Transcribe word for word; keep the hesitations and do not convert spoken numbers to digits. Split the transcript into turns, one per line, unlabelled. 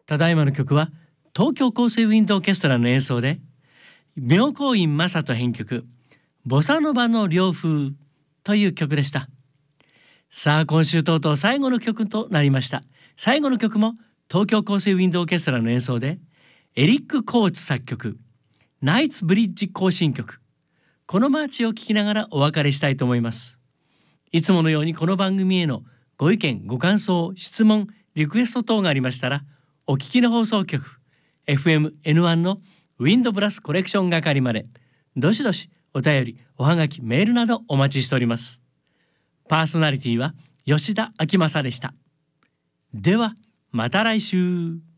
ただいまの曲は東京香水ウィンドオーケストラの演奏で妙高院正人編曲ボサノバの涼風という曲でした。さあ今週とうとう最後の曲となりました。最後の曲も東京香水ウィンドオーケストラの演奏でエリック・コーツ作曲ナイツブリッジ行進曲、このマーチを聴きながらお別れしたいと思います。いつものようにこの番組へのご意見ご感想質問リクエスト等がありましたら、お聞きの放送局 エフエムエヌワン のウィンドブラスコレクション係までどしどしお便りおはがきメールなどお待ちしております。パーソナリティは吉田明正でした。ではまた来週。